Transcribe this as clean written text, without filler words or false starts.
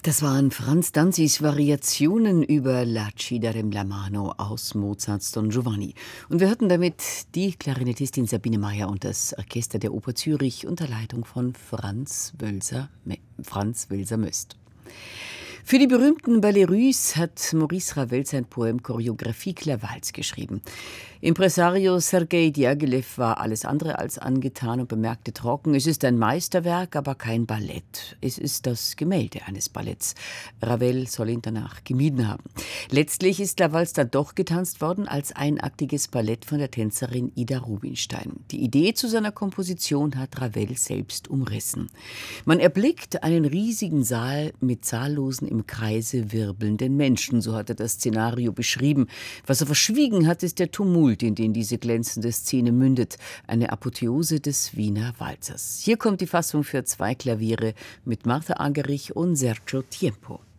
Das waren Franz Danzis Variationen über La Ci darem la mano aus Mozarts Don Giovanni. Und wir hörten damit die Klarinettistin Sabine Meyer und das Orchester der Oper Zürich unter Leitung von Franz Wilser-Möst. Für die berühmten Ballets Russes hat Maurice Ravel sein Poem Choreographie Clervalds geschrieben. Impresario Sergei Diaghilev war alles andere als angetan und bemerkte trocken: Es ist ein Meisterwerk, aber kein Ballett. Es ist das Gemälde eines Balletts. Ravel soll ihn danach gemieden haben. Letztlich ist Clervalds dann doch getanzt worden als einaktiges Ballett von der Tänzerin Ida Rubinstein. Die Idee zu seiner Komposition hat Ravel selbst umrissen. Man erblickt einen riesigen Saal mit zahllosen im Kreise wirbelnden Menschen, so hat er das Szenario beschrieben. Was er verschwiegen hat, ist der Tumult, in den diese glänzende Szene mündet. Eine Apotheose des Wiener Walzers. Hier kommt die Fassung für 2 Klaviere mit Martha Argerich und Sergio Tiempo.